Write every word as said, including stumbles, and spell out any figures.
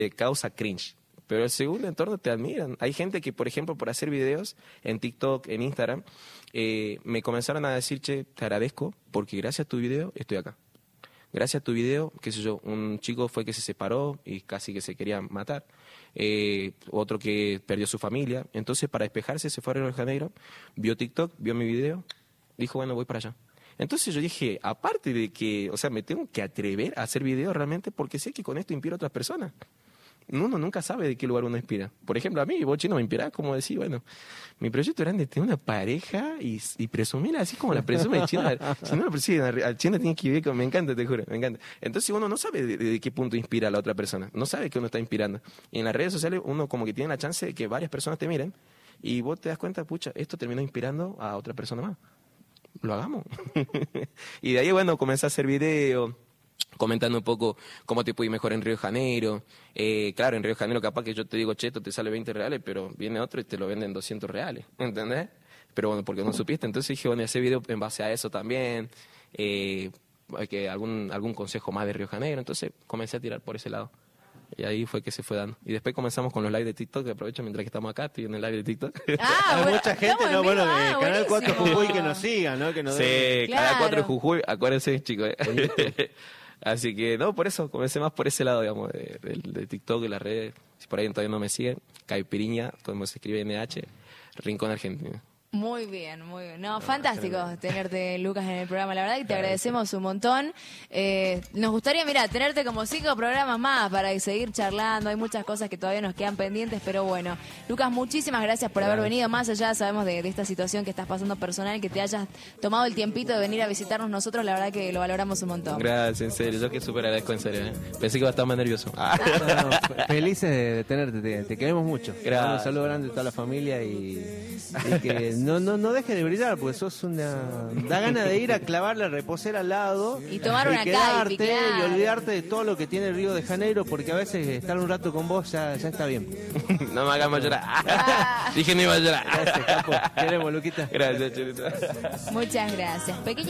te causa cringe. Pero el segundo entorno te admiran. Hay gente que, por ejemplo, por hacer videos en TikTok, en Instagram, eh, me comenzaron a decir, che, te agradezco porque gracias a tu video estoy acá. Gracias a tu video, qué sé yo, un chico fue que se separó y casi que se quería matar. Eh, otro que perdió su familia. Entonces, para despejarse, se fue a Río de Janeiro, vio TikTok, vio mi video, dijo, bueno, voy para allá. Entonces yo dije, aparte de que, o sea, me tengo que atrever a hacer videos realmente porque sé que con esto inspiro a otras personas. Uno nunca sabe de qué lugar uno inspira. Por ejemplo, a mí, vos, Chino, me inspirás como decir, bueno, mi proyecto era de tener una pareja y, y presumirla así como la presume el Chino. Si no lo presume, al Chino tiene que vivir con... Me encanta, te juro, me encanta. Entonces uno no sabe de, de qué punto inspira a la otra persona. No sabe que uno está inspirando. Y en las redes sociales uno como que tiene la chance de que varias personas te miren y vos te das cuenta, pucha, esto terminó inspirando a otra persona más. Lo hagamos. Y de ahí, bueno, comencé a hacer videos, comentando un poco cómo te puede ir mejor en Río de Janeiro. Eh, claro, en Río de Janeiro capaz que yo te digo, cheto, te sale veinte reales, pero viene otro y te lo venden doscientos reales, ¿entendés? Pero bueno, porque no supiste. Entonces dije, bueno, ese video en base a eso también, eh, que algún, algún consejo más de Río de Janeiro. Entonces comencé a tirar por ese lado. Y ahí fue que se fue dando. Y después comenzamos con los live de TikTok, que aprovecho mientras que estamos acá, estoy en el live de TikTok. Ah, Hay bueno, mucha gente, no, bueno, ah, de Canal cuatro Jujuy que nos siga, ¿no? Que nos Sí, dé... Canal Claro. cuatro Jujuy, acuérdense, chicos. eh. Así que, no, por eso comencé más por ese lado, digamos, de, de, de TikTok y las redes. Si por ahí todavía no me siguen, Caipiriña, como se escribe N H, Rincón Argentino. Muy bien, muy bien. No, fantástico tenerte, Lucas, en el programa. La verdad que te agradecemos un montón. Eh, nos gustaría, mira, tenerte como cinco programas más para seguir charlando. Hay muchas cosas que todavía nos quedan pendientes, pero bueno. Lucas, muchísimas gracias por haber Gracias. venido. Más allá, sabemos de, de esta situación que estás pasando personal, que te hayas tomado el tiempito de venir a visitarnos nosotros. La verdad que lo valoramos un montón. Gracias, en serio. Yo que súper agradezco, en serio. ¿eh? Pensé que iba a estar más nervioso. Ah. No, no, fe- felices de, de tenerte, te, te queremos mucho. Gracias. Un saludo grande a toda la familia y, y que no, no, no dejes de brillar, porque sos una... Da ganas de ir a clavar la reposera al lado Y tomar una quedarte caipi, claro. y olvidarte de todo lo que tiene Río de Janeiro, porque a veces estar un rato con vos ya, ya está bien. No me hagamos llorar. Dije no iba a llorar. Gracias, capo. Queremos, Luquita. Gracias, Chirito. Muchas gracias. Pequeña